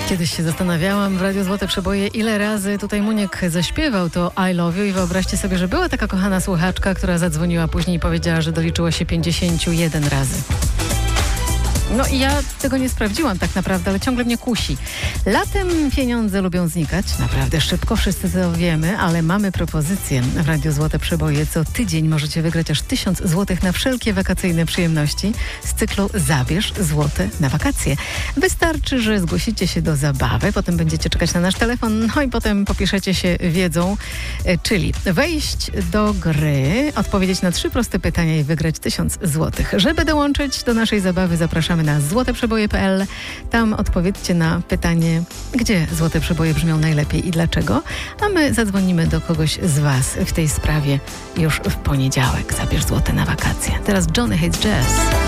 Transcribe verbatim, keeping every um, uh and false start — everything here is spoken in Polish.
Kiedyś się zastanawiałam w Radiu Złote Przeboje, ile razy tutaj Muniek zaśpiewał to I love you i wyobraźcie sobie, że była taka kochana słuchaczka, która zadzwoniła później i powiedziała, że doliczyło się pięćdziesiąt jeden razy. No i ja tego nie sprawdziłam tak naprawdę, ale ciągle mnie kusi. Latem pieniądze lubią znikać, naprawdę szybko, wszyscy to wiemy, ale mamy propozycję w Radiu Złote Przeboje. Co tydzień możecie wygrać aż tysiąc złotych na wszelkie wakacyjne przyjemności z cyklu Zabierz złote na wakacje. Wystarczy, że zgłosicie się do zabawy, potem będziecie czekać na nasz telefon, no i potem popiszecie się wiedzą, czyli wejść do gry, odpowiedzieć na trzy proste pytania i wygrać tysiąc złotych. Żeby dołączyć do naszej zabawy, zapraszamy na złote przeboje kropka p l. Tam odpowiedzcie na pytanie, gdzie Złote Przeboje brzmią najlepiej i dlaczego, a my zadzwonimy do kogoś z Was w tej sprawie już w poniedziałek. Zabierz złote na wakacje. Teraz Johnny Hates Jazz.